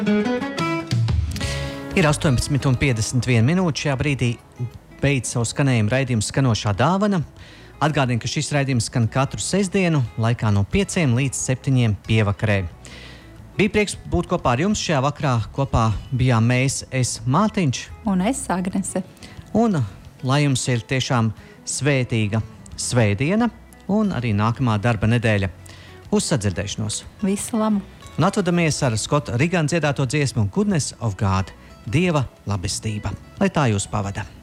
Ir 18,51 minūtes. Šajā brīdī beidz savu skanējumu raidījumu Skanošā dāvana. Atgādinu, ka šis raidījums skan katru sestdienu laikā no 5 līdz 7 pievakarē. Bija prieks būt kopā ar jums šajā vakarā. Kopā bijām mēs, es Mātiņš un es Agnese. Un lai jums ir tiešām svētīga svētdiena un arī nākamā darba nedēļa. Uz sadzirdēšanos! Visu labu! Un atvadamies ar Skota Rigana dziedāto dziesmu Goodness of God. Dieva labestība, lai tā jūs pavada.